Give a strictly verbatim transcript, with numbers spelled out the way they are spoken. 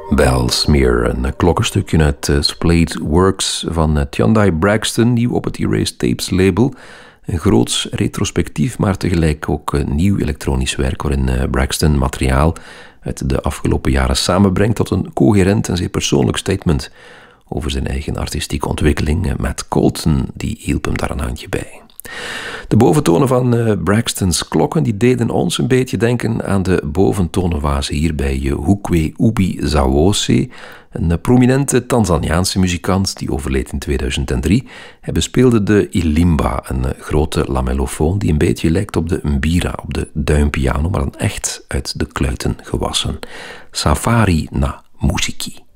Bellsmere, een klokkerstukje uit uh, Splayed Works van uh, Tyondai Braxton, nieuw op het Erased Tapes label. Een groots retrospectief, maar tegelijk ook uh, nieuw elektronisch werk waarin uh, Braxton materiaal uit de afgelopen jaren samenbrengt tot een coherent en zeer persoonlijk statement over zijn eigen artistieke ontwikkeling. Uh, Matt Colton die hielp hem daar een handje bij. De boventonen van uh, Braxton's klokken die deden ons een beetje denken aan de boventonenwazen hier bij uh, Hukwe Ubi Zawose, een uh, prominente Tanzaniaanse muzikant die overleed in tweeduizend drie. Hij bespeelde de ilimba, een uh, grote lamellofoon die een beetje lijkt op de mbira, op de duimpiano, maar dan echt uit de kluiten gewassen. Safari na Musiki.